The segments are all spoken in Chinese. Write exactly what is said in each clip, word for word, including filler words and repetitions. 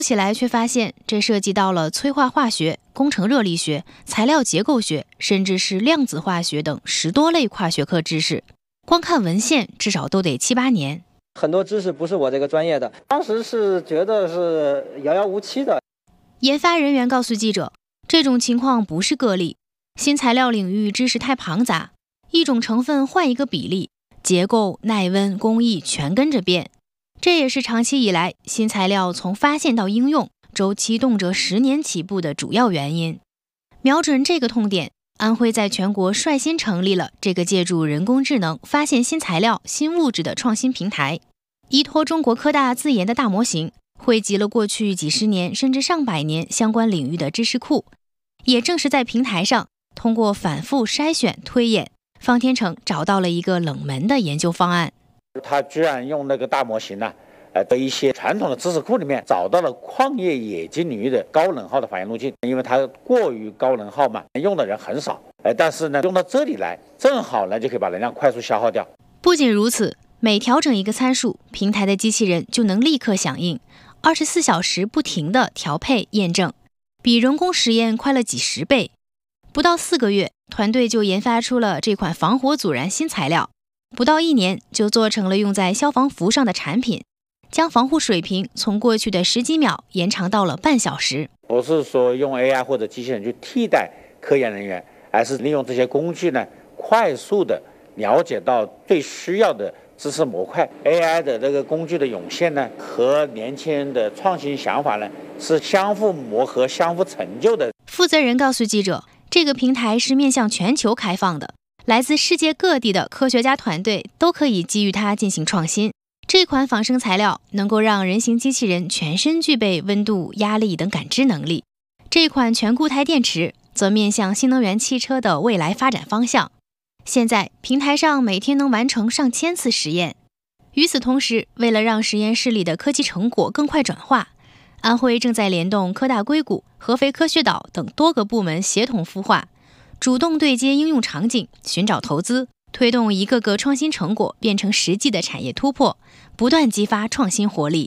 起来却发现这涉及到了催化化学、工程热力学、材料结构学，甚至是量子化学等十多类跨学科知识。光看文献至少都得七八年。 很多知识不是我这个专业的，当时是觉得是遥遥无期的。 研发人员告诉记者，这种情况不是个例，新材料领域知识太庞杂，一种成分换一个比例，结构、耐温、工艺全跟着变。这也是长期以来新材料从发现到应用周期动辄十年起步的主要原因。瞄准这个痛点，安徽在全国率先成立了这个借助人工智能发现新材料、新物质的创新平台，依托中国科大自研的大模型，汇集了过去几十年甚至上百年相关领域的知识库。也正是在平台上，通过反复筛选推演，方天成找到了一个冷门的研究方案。 他居然用那个大模型呢，呃，在一些传统的知识库里面找到了矿业冶金领域的高能耗的反应路径，因为它过于高能耗嘛，用的人很少，呃，但是呢，用到这里来，正好呢就可以把能量快速消耗掉。 不仅如此，每调整一个参数，平台的机器人就能立刻响应，二十四小时不停地调配验证，比人工实验快了几十倍。不到四个月，团队就研发出了这款防火阻燃新材料，不到一年就做成了用在消防服上的产品，将防护水平从过去的十几秒延长到了半小时。 不是说用 A I 或者机器人去替代科研人员，而是利用这些工具呢，快速的了解到最需要的知识模块。 A I 的这个工具的涌现呢，和年轻人的创新想法呢，是相互磨合、相互成就的。 负责人告诉记者，这个平台是面向全球开放的，来自世界各地的科学家团队都可以基于它进行创新。这款仿生材料能够让人形机器人全身具备温度、压力等感知能力。这款全固态电池则面向新能源汽车的未来发展方向。现在平台上每天能完成上千次实验。与此同时，为了让实验室里的科技成果更快转化，安徽正在联动科大硅谷、合肥科学岛等多个部门协同孵化，主动对接应用场景，寻找投资，推动一个个创新成果变成实际的产业突破，不断激发创新活力。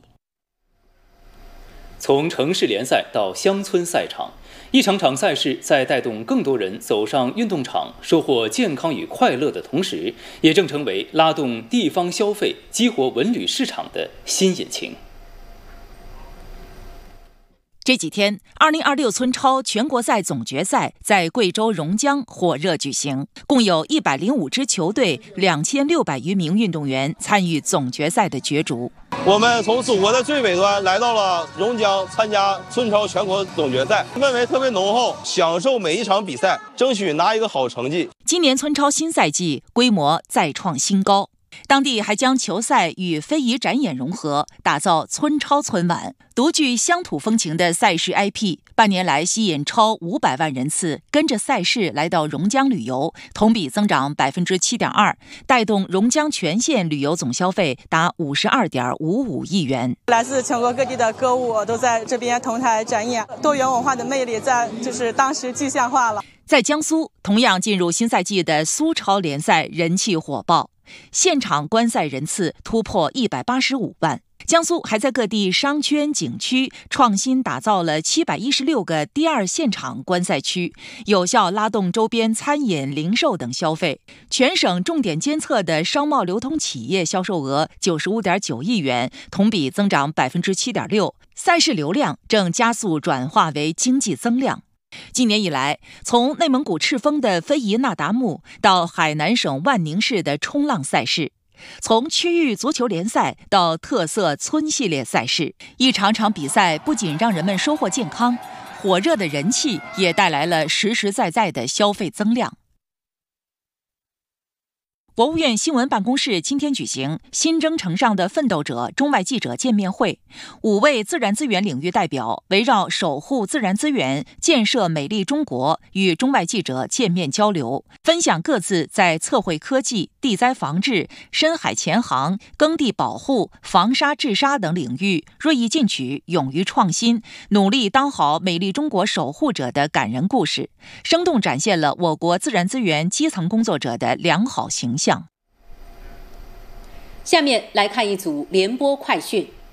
从城市联赛到乡村赛场，一场场赛事在带动更多人走上运动场，收获健康与快乐的同时，也正成为拉动地方消费、激活文旅市场的新引擎。 这几天，二零二六村超全国赛总决赛在贵州榕江火热举行，共有一百零五支球队、两千六百余名运动员参与总决赛的角逐。 我们从祖国的最北端来到了榕江，参加村超全国总决赛，氛围特别浓厚，享受每一场比赛，争取拿一个好成绩。 今年村超新赛季规模再创新高。当地还将球赛与非遗展演融合，打造村超村晚，独具乡土风情的赛事 I P， 半年来吸引超五百万人次跟着赛事来到榕江旅游，同比增长百分之七点二，带动榕江全县旅游总消费达五十二点五五亿元。 来自全国各地的歌舞都在这边同台展演，多元文化的魅力在就是当时具象化了。 在江苏，同样进入新赛季的苏超联赛人气火爆。现场观赛人次突破一百八十五万。江苏还在各地商圈、景区创新打造了七百一十六个第二现场观赛区，有效拉动周边餐饮、零售等消费。全省重点监测的商贸流通企业销售额九十五点九亿元，同比增长百分之七点六。赛事流量正加速转化为经济增量。今年以来，从内蒙古赤峰的非遗那达慕到海南省万宁市的冲浪赛事，从区域足球联赛到特色村系列赛事，一场场比赛不仅让人们收获健康，火热的人气也带来了实实在在的消费增量。国务院新闻办公室今天举行新征程上的奋斗者中外记者见面会，五位自然资源领域代表围绕守护自然资源、建设美丽中国与中外记者见面交流，分享各自在测绘科技、地灾防治、深海潜航、耕地保护、防沙治沙等领域锐意进取、勇于创新、努力当好美丽中国守护者的感人故事，生动展现了我国自然资源基层工作者的良好形象。 下面来看一组联播快讯。